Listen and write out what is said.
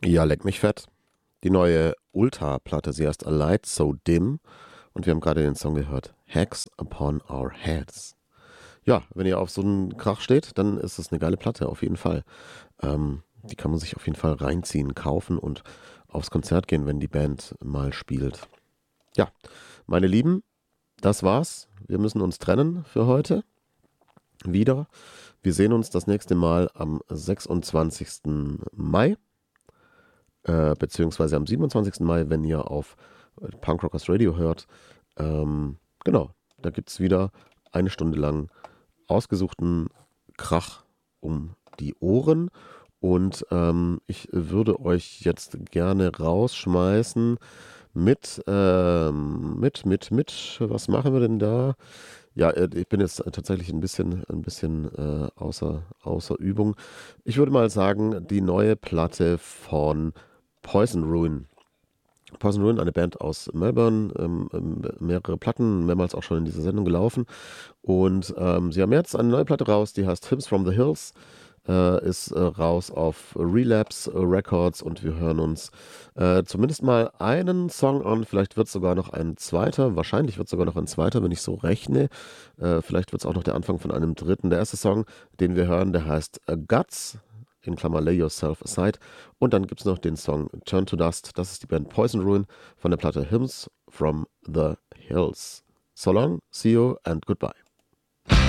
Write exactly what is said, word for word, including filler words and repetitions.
Ja, leck mich fett. Die neue Ultra-Platte, sie heißt A Light So Dim und wir haben gerade den Song gehört, Hacks Upon Our Heads. Ja, wenn ihr auf so einen Krach steht, dann ist es eine geile Platte, auf jeden Fall. Ähm, die kann man sich auf jeden Fall reinziehen, kaufen und aufs Konzert gehen, wenn die Band mal spielt. Ja, meine Lieben, das war's. Wir müssen uns trennen für heute. Wieder. Wir sehen uns das nächste Mal am sechsundzwanzigsten Mai. Äh, beziehungsweise am siebenundzwanzigsten Mai, wenn ihr auf äh, Punk Rockers Radio hört. Ähm, genau, da gibt es wieder eine Stunde lang ausgesuchten Krach um die Ohren. Und ähm, ich würde euch jetzt gerne rausschmeißen mit, ähm, mit, mit, mit, was machen wir denn da? Ja, äh, ich bin jetzt tatsächlich ein bisschen, ein bisschen äh, außer, außer Übung. Ich würde mal sagen, die neue Platte von Poison Ruin. Poison Ruin, eine Band aus Melbourne, ähm, ähm, mehrere Platten, mehrmals auch schon in dieser Sendung gelaufen. Und ähm, sie haben jetzt eine neue Platte raus, die heißt Hymns from the Hills, äh, ist äh, raus auf Relapse Records und wir hören uns äh, zumindest mal einen Song an. Vielleicht wird es sogar noch ein zweiter, wahrscheinlich wird es sogar noch ein zweiter, wenn ich so rechne. Äh, vielleicht wird es auch noch der Anfang von einem dritten. Der erste Song, den wir hören, der heißt äh, Guts, in Klammer Lay Yourself Aside. Und dann gibt es noch den Song Turn to Dust. Das ist die Band Poison Ruin von der Platte Hymns from the Hills. So long, see you and goodbye.